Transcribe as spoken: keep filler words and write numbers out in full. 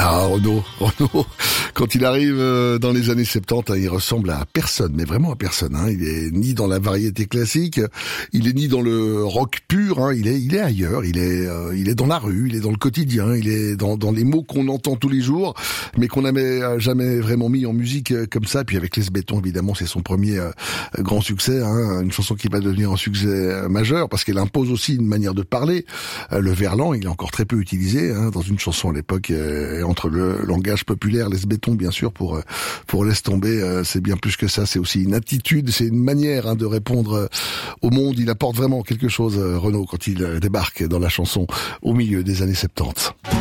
Ah, Renaud, Renaud, quand il arrive dans les années soixante-dix, hein, il ressemble à personne, mais vraiment à personne. Hein. Il est ni dans la variété classique, il est ni dans le rock pur. Hein. Il est, il est ailleurs. Il est, euh, il est dans la rue, il est dans le quotidien, il est dans, dans les mots qu'on entend tous les jours, mais qu'on n'avait jamais vraiment mis en musique comme ça. Puis avec Les Béton, évidemment, c'est son premier euh, grand succès. Hein. Une chanson qui va devenir un succès majeur parce qu'elle impose aussi une manière de parler. Euh, le verlan, il est encore très peu utilisé hein, dans une chanson à l'époque. Euh, entre le langage populaire, Les Béton, bien sûr, pour pour laisse tomber, euh, c'est bien plus que ça. C'est aussi une attitude, c'est une manière hein, de répondre euh, au monde. Il apporte vraiment quelque chose, euh, Renaud, quand il euh, débarque dans la chanson au milieu des années soixante-dix.